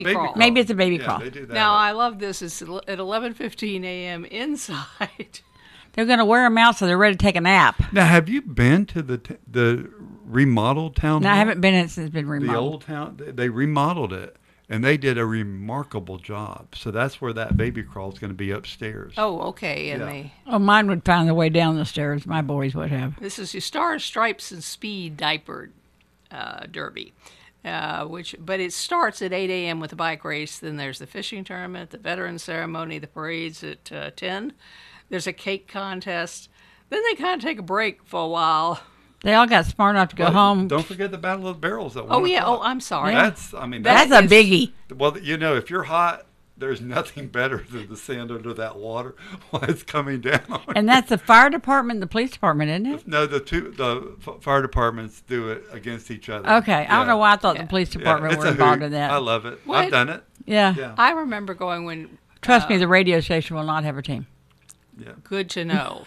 crawl. Maybe it's a baby Yeah, crawl. they do that. Now I love this. It's at 11:15 a.m. inside. They're going to wear them out so they're ready to take a nap. Now, have you been to the remodeled town No, hall? I haven't been in it since it's been The remodeled. old town, they remodeled it, and they did a remarkable job. So that's where that baby crawl is going to be upstairs. Oh, okay. And Yeah. Oh, mine would find their way down the stairs. My boys would have. this is your Stars, Stripes, and Speed Diaper Derby. But it starts at 8 a.m. with the bike race. Then there's the fishing tournament, the veteran ceremony, the parades at 10. There's a cake contest. Then they kind of take a break for a while. They all got smart enough to go Well, home. Don't forget the Battle of the Barrels at 1 Oh, yeah. o'clock. Oh, I'm sorry. That's That's a biggie. Well, you know, if you're hot, there's nothing better than the sand under that water while it's coming down. And that's the fire department and the police department, isn't it? No, the fire departments do it against each other. Okay. I don't know why I thought Yeah. the police Yeah, department it's were a involved hoot. in that. I love it. What? I've done it. Yeah. Yeah. I remember going when. Trust me, the radio station will not have a team. Yeah. Good to know.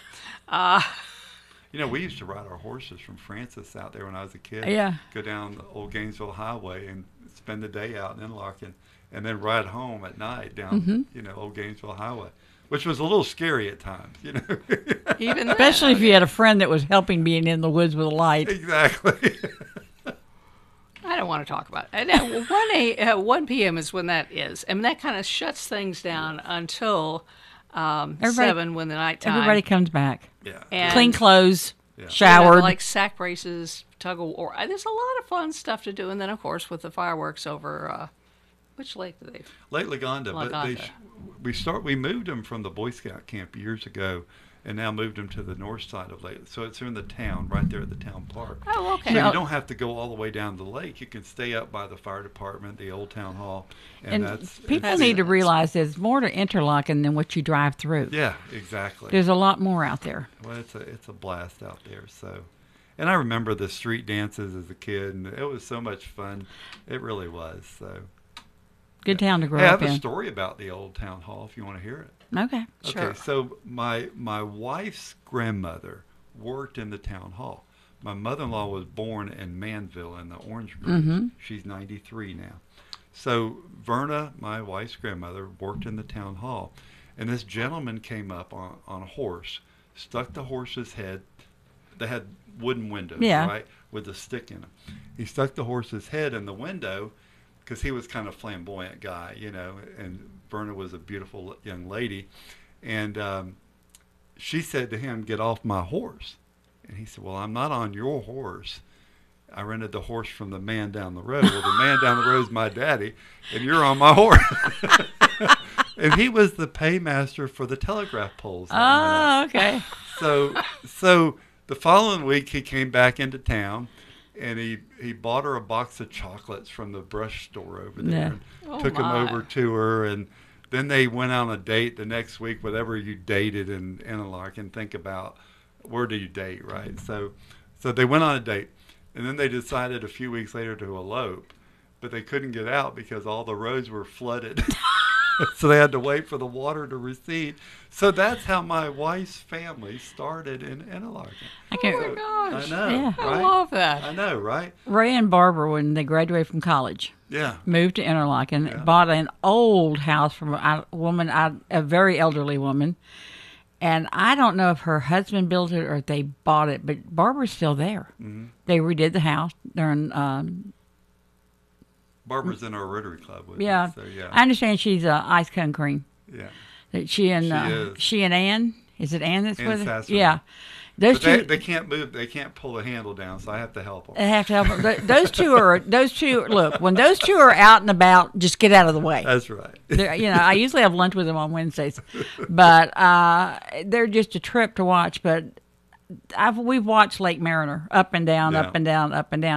You know, we used to ride our horses from Francis out there when I was a kid. Yeah. Go down the old Gainesville Highway and spend the day out in Interlachen, and then ride home at night down, old Gainesville Highway, which was a little scary at times, Even Especially if you had a friend that was helping being in the woods with a light. Exactly. I don't want to talk about it. And 1 p.m. is when that is. And that kind of shuts things down until 7 when the nighttime. Everybody comes back. Yeah. And, Clean clothes, Yeah. showered. like sack races, tug of war. There's a lot of fun stuff to do. And then, of course, with the fireworks over, which lake do they? Lake Lagonda, but Lagonda. we moved them from the Boy Scout camp years ago, and now moved them to the north side of Lake. So it's in the town, right there at the town park. Oh, okay. So you don't have to go all the way down the lake. You can stay up by the fire department, the old town hall, and that's people it's- need to realize there's more to Interlachen than what you drive through. Yeah, exactly. There's a lot more out there. Well, it's a blast out there. So, and I remember the street dances as a kid, and it was so much fun. It really was. So, Good town to grow hey, I up have a in. story about the old town hall if you want to hear it. Okay. Sure. Okay, so my wife's grandmother worked in the town hall. My mother-in-law was born in Manville in the Orange Groves. Mm-hmm. She's 93 now. So Verna, my wife's grandmother, worked in the town hall. And this gentleman came up on a horse, stuck the horse's head. They had wooden windows, Yeah. right, with a stick in them. He stuck the horse's head in the window because he was kind of flamboyant guy, and Verna was a beautiful young lady. And she said to him, "Get off my horse." And he said, "Well, I'm not on your horse. I rented the horse from the man down the road." Well, the man down the road is my daddy, and you're on my horse. And he was the paymaster for the telegraph poles. that went up. Oh, okay. So the following week he came back into town, and he bought her a box of chocolates from the brush store over there. Yeah. And Oh, took him my. over to her, and then they went on a date the next week. Whatever you dated in Interlachen, think about where do you date, right? So they went on a date, and then they decided a few weeks later to elope, but they couldn't get out because all the roads were flooded. So they had to wait for the water to recede. So that's how my wife's family started in Interlachen. I can't, Oh, my gosh. I know, Yeah. I right? love that. I know, right? Ray and Barbara, when they graduated from college, Yeah. moved to Interlachen, Yeah. bought an old house from a very elderly woman. And I don't know if her husband built it or if they bought it, but Barbara's still there. Mm-hmm. They redid the house during, Barbara's in our Rotary Club with yeah. me, so yeah. I understand she's ice cone cream. Yeah. That she and She is. Ann, is it Ann that's Ann with her? Sasser. Yeah. Those But two, they can't move. They can't pull the handle down, so I have to help them. they have to help her. Those two, look, when those two are out and about, just get out of the way. That's right. I usually have lunch with them on Wednesdays, but they're just a trip to watch. But we've watched Lake Mariner up and down, Yeah. up and down, up and down.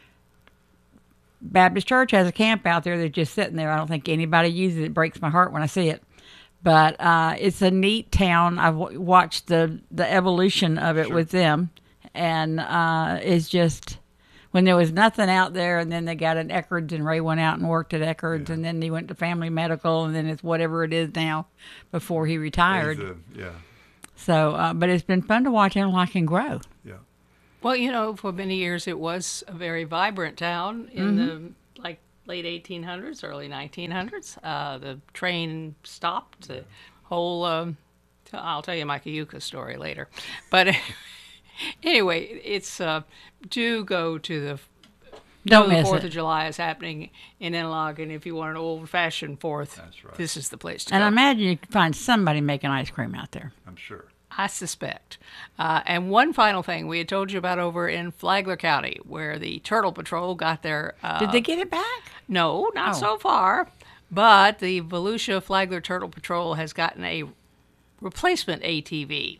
Baptist Church has a camp out there. They're just sitting there. I don't think anybody uses it. It breaks my heart when I see it. But it's a neat town. I've watched the evolution of it Sure. with them, and it's just when there was nothing out there, and then they got an Eckerd's, and Ray went out and worked at Eckerd's, and then he went to Family Medical, and then it's whatever it is now before he retired. Yeah. So, but it's been fun to watch Interlachen grow. Yeah. Well, for many years it was a very vibrant town in the late 1800s, early 1900s. The train stopped. The whole, I'll tell you my Cayuga story later. But anyway, it's do go to the Don't the miss 4th it. of July is happening in Interlaken. If you want an old-fashioned 4th, That's right. this is the place to And I go. imagine you can find somebody making ice cream out there. I'm sure. I suspect. And one final thing we had told you about over in Flagler County, where the Turtle Patrol got their... Did they get it back? No, not Oh. so far. But the Volusia Flagler Turtle Patrol has gotten a replacement ATV.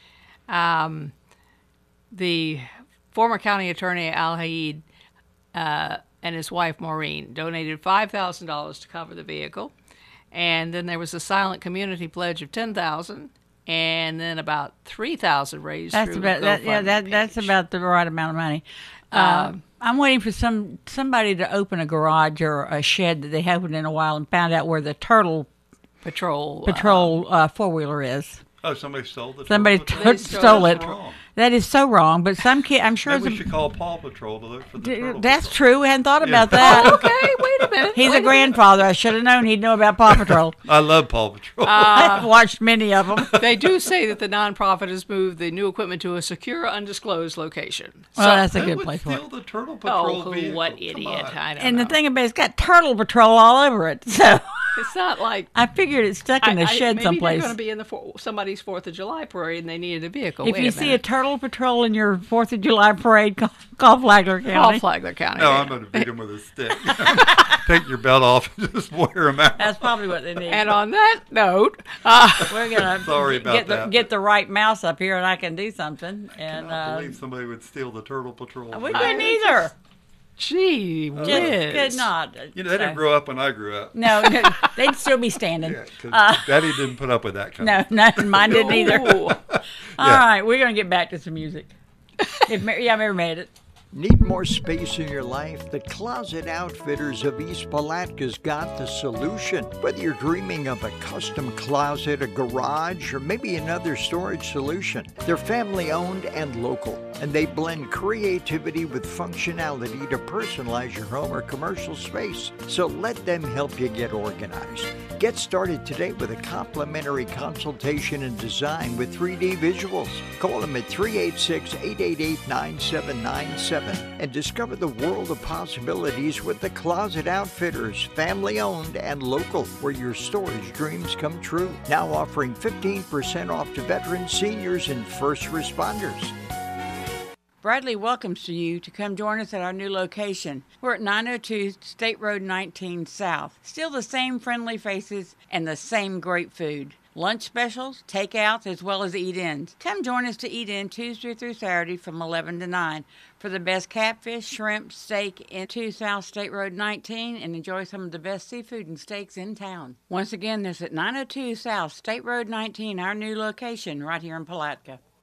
The former county attorney, Al Haid, and his wife, Maureen, donated $5,000 to cover the vehicle. And then there was a silent community pledge of $10,000, and then about $3,000 raised That's through about that. Yeah, GoFundMe that's page. about the right amount of money. I'm waiting for somebody to open a garage or a shed that they haven't in a while and found out where the Turtle Patrol. Patrol 4-wheeler is. Oh, somebody stole the Somebody Turtle Patrol? They stole it. That's wrong. That is so wrong. But some kid, I'm sure, Maybe we it's should call Paw Patrol to look for the Turtle that's Patrol. true. We hadn't thought Yeah. about that. Okay, wait a minute. He's wait a grandfather. I should have known he'd know about Paw Patrol. I love Paw Patrol. I've watched many of them. They do say that the nonprofit has moved the new equipment to a secure, undisclosed location. Well, that's a Who good would place for steal it. the Turtle Patrol Oh, vehicle? what Come idiot. on. I don't And know. the thing about it's got Turtle Patrol all over it. So It's not like... I figured it's stuck in a shed maybe someplace. they're going to be in somebody's 4th of July parade and they needed a vehicle. If Wait you a see a minute. Turtle Patrol in your 4th of July parade, call Flagler Call County. Flagler County. No, I'm going to beat him with a stick. Take your belt off and just wear him out. That's probably what they need. And on that note, We're gonna Sorry about get that. get the right mouse up here, and I can do something. And I believe somebody would steal the Turtle Patrol. we vehicle. couldn't either. gee Just whiz. could not. You know, they didn't grow up when I grew up. No, they'd still be standing. Yeah, 'cause Daddy didn't put up with that kind of No, mine didn't either. Ooh. All right, we're gonna get back to some music. Yeah, Mary made it. Need more space in your life? The Closet Outfitters of East Palatka's got the solution. Whether you're dreaming of a custom closet, a garage, or maybe another storage solution, they're family owned and local, and they blend creativity with functionality to personalize your home or commercial space. So let them help you get organized. Get started today with a complimentary consultation and design with 3D visuals. Call them at 386-888-9797 and discover the world of possibilities with the Closet Outfitters, family owned and local, where your storage dreams come true. Now offering 15% off to veterans, seniors, and first responders. Bradley welcomes you to come join us at our new location. We're at 902 State Road 19 South. Still the same friendly faces and the same great food. Lunch specials, takeouts, as well as eat-ins. Come join us to eat in Tuesday through Saturday from 11 to 9 for the best catfish, shrimp, steak in 2 South State Road 19 and enjoy some of the best seafood and steaks in town. Once again, this is at 902 South State Road 19, our new location right here in Palatka.